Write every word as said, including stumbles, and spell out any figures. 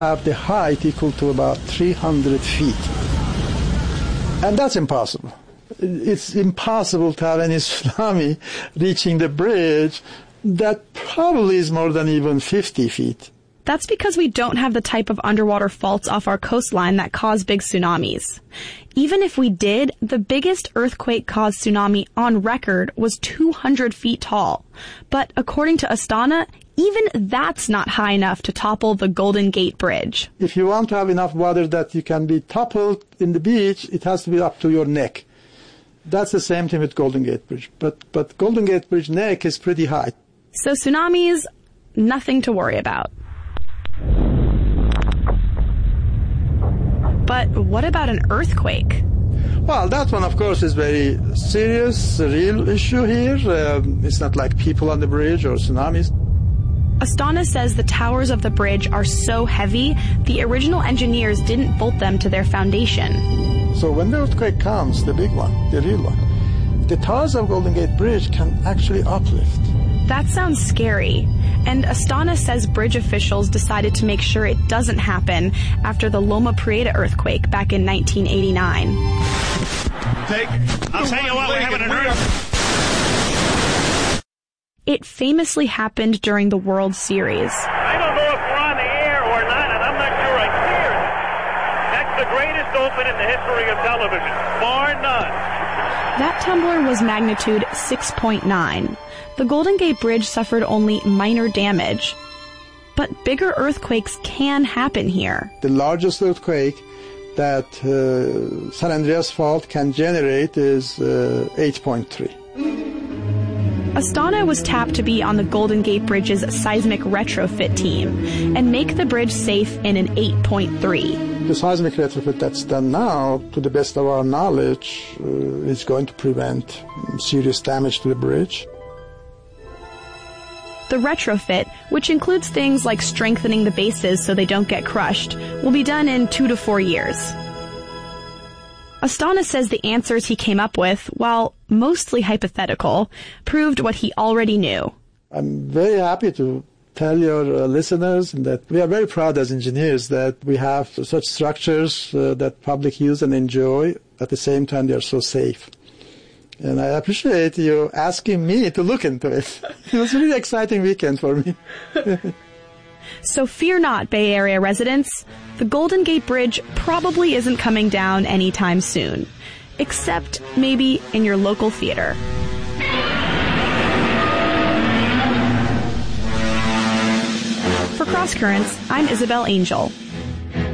have the height equal to about three hundred feet. And that's impossible. It's impossible to have any tsunami reaching the bridge that probably is more than even fifty feet. That's because we don't have the type of underwater faults off our coastline that cause big tsunamis. Even if we did, the biggest earthquake-caused tsunami on record was two hundred feet tall. But according to Astana, even that's not high enough to topple the Golden Gate Bridge. If you want to have enough water that you can be toppled in the beach, it has to be up to your neck. That's the same thing with Golden Gate Bridge. But, but Golden Gate Bridge neck is pretty high. So tsunamis, nothing to worry about. But what about an earthquake? Well, that one, of course, is very serious, a real issue here. Um, it's not like people on the bridge or tsunamis. Astana says the towers of the bridge are so heavy, the original engineers didn't bolt them to their foundation. So when the earthquake comes, the big one, the real one, the towers of Golden Gate Bridge can actually uplift. That sounds scary. And Astana says bridge officials decided to make sure it doesn't happen after the Loma Prieta earthquake back in nineteen eighty-nine. Take, I'll tell you what, we're having an earthquake. It famously happened during the World Series. I don't know if we're on the air or not, and I'm not sure I hear it. That's the greatest open in the history of television, bar none. That tumbler was magnitude six point nine. The Golden Gate Bridge suffered only minor damage. But bigger earthquakes can happen here. The largest earthquake that uh, San Andreas Fault can generate is uh, eight point three. Astana was tapped to be on the Golden Gate Bridge's seismic retrofit team and make the bridge safe in an eight point three. The seismic retrofit that's done now, to the best of our knowledge, uh, is going to prevent serious damage to the bridge. The retrofit, which includes things like strengthening the bases so they don't get crushed, will be done in two to four years. Astana says the answers he came up with, while mostly hypothetical, proved what he already knew. I'm very happy to tell your uh, listeners that we are very proud as engineers that we have such structures uh, that public use and enjoy. At the same time, they are so safe. And I appreciate you asking me to look into it. It was a really exciting weekend for me. So fear not, Bay Area residents. The Golden Gate Bridge probably isn't coming down anytime soon. Except maybe in your local theater. For Cross Currents, I'm Isabel Angel.